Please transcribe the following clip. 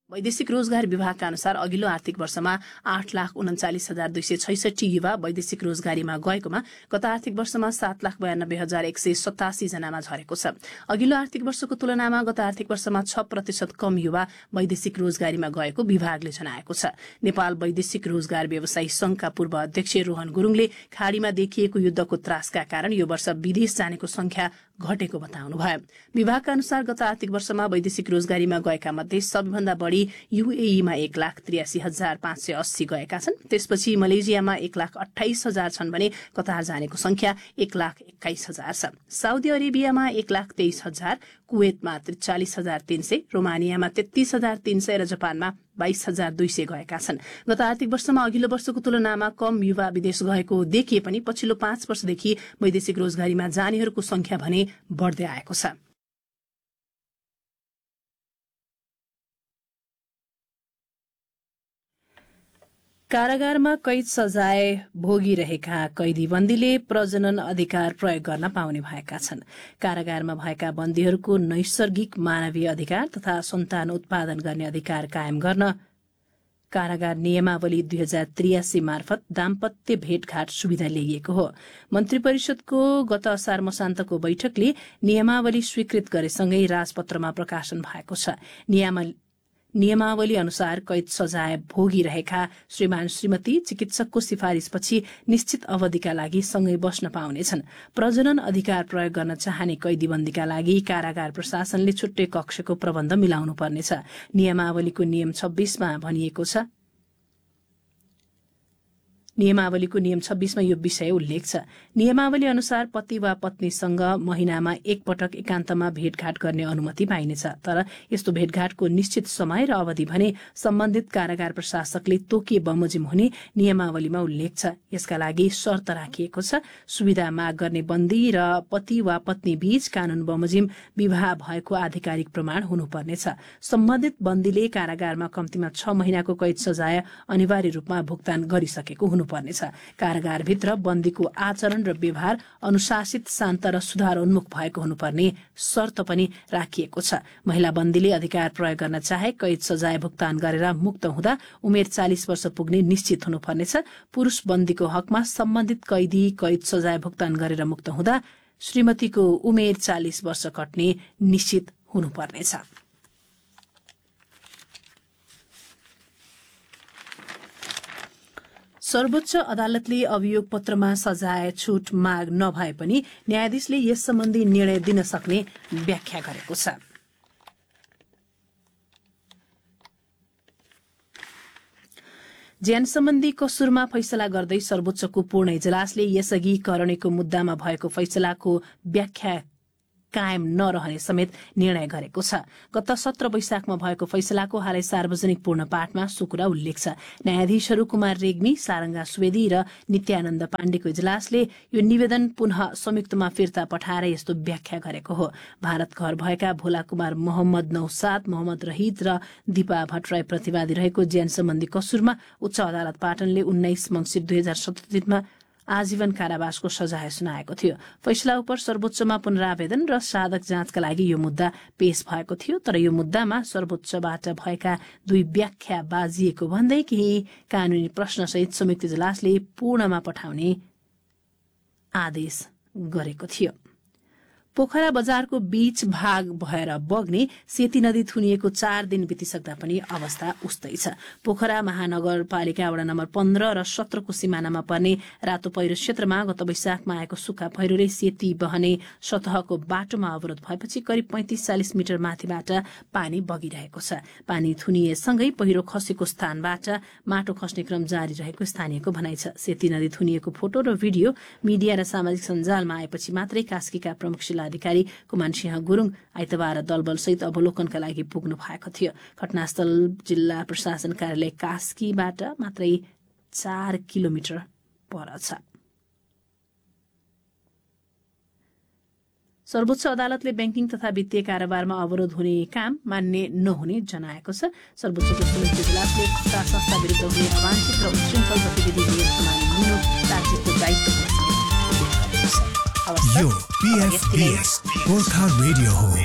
वैदेशिक रोजगार विभागका अनुसार अघिल्लो आर्थिक वर्षमा 8,39,266 युवा वैदेशिक रोजगारीमा गएकोमा गत आर्थिक वर्षमा 7,92,187 जनामा झरेको छ। अघिल्लो आर्थिक वर्षको तुलनामा गत आर्थिक वर्षमा 6% कम युवा वैदेशिक रोजगारीमा गएको विभागले जनाएको छ। नेपाल वैदेशिक रोजगार व्यवसायी संघका पूर्व अध्यक्ष रोहन गुरुङले खाडीमा देखिएको युद्धको त्रासका कारण यो वर्ष विदेश जानेको संख्या घटेको बताउनुभयो। विभागका अनुसार गत आर्थिक वर्षमा वैदेशिक रोजगारीमा गएका मध्ये सबैभन्दा बढ़ी यूएईमा 1,83,580 गएका छन्। त्यसपछि मलेसियामा 1,28,000 छन् भने कतार जानेको संख्या 1,21,000 छ। साउदी अरेबियामा 1,23,000, कुवेतमा 43,300, रोमानियामा 33,300 र जापानमा 22,200 गएका छन्। गत आर्थिक वर्षमा अघिल्लो वर्षको तुलनामा कम युवा विदेश गएको देखिए पनि पछिल्लो 5 वर्षदेखि वैदेशिक रोजगारीमा जानेहरूको संख्या भने बढ्दै आएको छ। कारागारमा कैद सजाय भोगिरहेका कैदीबन्दीले प्रजनन अधिकार प्रयोग गर्न पाउने भएका छन्। कारागारमा भएका बन्दीहरूको नैसर्गिक मानवीय अधिकार तथा सन्तान उत्पादन गर्ने अधिकार कायम गर्न कारागार नियमावली 2083 मार्फत दाम्पत्य भेटघाट सुविधा ल्याइएको हो। मन्त्री परिषदको गत असार मसान्तको बैठकले नियमावली स्वीकृत गरेसँगै राजपत्रमा प्रकाशन भएको छ। नियमावली अनुसार कैद सजाय भोगिरहेका श्रीमान श्रीमती चिकित्सकको सिफारिसपछि निश्चित अवधिका लागि सँगै बस्न पाउनेछन्। प्रजनन अधिकार प्रयोग गर्न चाहने कैदीबन्दीका लागि कारागार प्रशासनले छुट्टै कक्षको प्रबन्ध मिलाउनु पर्नेछ। नियमावलीको नियम 26 मा भनिएको छ। नियमावलीको नियम 26 मा यो विषय उल्लेख छ। नियमावली अनुसार पति वा पत्नीसँग महिनामा एक पटक एकान्तमा भेटघाट गर्ने अनुमति पाइनेछ। तर यस्तो भेटघाटको निश्चित समय र अवधि भने सम्बन्धित कारागार प्रशासकले तोकिए बमोजिम हुने नियमावलीमा उल्लेख छ। यसका लागि शर्त राखिएको छ। सुविधा माग गर्ने बन्दी र पति वा पत्नी बीच कानून बमोजिम विवाह भएको आधिकारिक प्रमाण हुनुपर्नेछ। सम्बन्धित बन्दीले कारागारमा कम्तीमा 6 महिनाको कैद सजाय अनिवार्य रूपमा भुक्तान गरिसकेको हुनुपर्नेछ। कारागारभित्र बन्दीको आचरण र व्यवहार अनुशासित, शान्त र सुधार उन्मुख भएको हुनुपर्ने शर्त पनि राखिएको छ। महिला बन्दीले अधिकार प्रयोग गर्न चाहे कैद सजाय भुक्तान गरेर मुक्त हुँदा उमेर 40 वर्ष पुग्ने निश्चित हुनुपर्नेछ। पुरूष बन्दीको हकमा सम्बन्धित कैदी कैद सजाय भुक्तान गरेर मुक्त हुँदा श्रीमतीको उमेर 40 वर्ष कट्ने निश्चित हुनुपर्नेछ। सर्वोच्च अदालतले अभियोग पत्रमा सजाय छूट माग नभए पनि न्यायाधीशले यस सम्बन्धी निर्णय दिन सक्ने व्याख्या गरेको छ। ज्यान सम्बन्धी कसुरमा फैसला गर्दै सर्वोच्चको पूर्ण इजलासले यसअघि करणीको मुद्दामा भएको फैसलाको व्याख्या कायम नरहने समेत निर्णय गरेको छ। गत 17 वैशाखमा भएको फैसलाको हालै सार्वजनिक पूर्ण पाठमा सो कुरा उल्लेख छ। न्यायाधीशहरू कुमार रेग्मी, सारंगा सुवेदी र नित्यानन्द पाण्डेको इजलासले यो निवेदन पुनः संयुक्तमा फिर्ता पठाएर यस्तो व्याख्या गरेको हो। भारत घर भएका भोला कुमार, मोहम्मद नौसाद, मोहम्मद रहिद र दीपा भट्टराई प्रतिवादी रहेको ज्यान सम्बन्धी कसुरमा उच्च अदालत पाटनले 19 मंसिर 2017 मा आजीवन कारावासको सजाय सुनाएको थियो। फैसला उप सर्वोच्चमा पुनरावेदन र साधक जाँचका लागि यो मुद्दा पेश भएको थियो। तर यो मुद्दामा सर्वोच्चबाट भएका 2 व्याख्या बाजिएको भन्दै केही कानूनी प्रश्नसहित संयुक्त इजलासले पूर्णमा पठाउने आदेश गरेको थियो। पोखरा बजारको बीच भाग भएर बग्ने सेती नदी थुनिएको 4 दिन बितिसक्दा पनि अवस्था उस्तै छ। पोखरा महानगरपालिका वडा नम्बर 15 र 17 को सिमानामा पर्ने रातो पहिरो क्षेत्रमा गत वैशाखमा आएको सुक्खा पहिरोले सेती बहने सतहको बाटोमा अवरोध भएपछि करिब 35-40 मिटर माथिबाट पानी बगिरहेको छ। पानी थुनिएसँगै पहिरो खसेको स्थानबाट माटो खस्ने क्रम जारी रहेको स्थानीयको भनाइ छ। सेती नदी थुनिएको फोटो र भिडियो मिडिया र सामाजिक सञ्जालमा आएपछि मात्रै कास्कीका प्रमुख अधिकारी कुमान सिंह गुरुङ आइतबार दलबलसहित अवलोकनका लागि पुग्नु भएको थियो। घटनास्थल जिल्ला प्रशासन कार्यालय कास्कीबाट मात्रै 4 किलोमिटर पर छ। सर्वोच्च अदालतले ब्याङ्किङ तथा वित्तीय कारोबारमा अवरोध हुने काम मान्य नहुने जनाएको छ। सर्वोच्चको संयुक्त इजलासले संस्था विरुद्ध हुने अवांछित र उच्छृङ्खल गतिविधि लिनु राज्यको दायित्व यो PFPS गोर्खा रेडियो हो।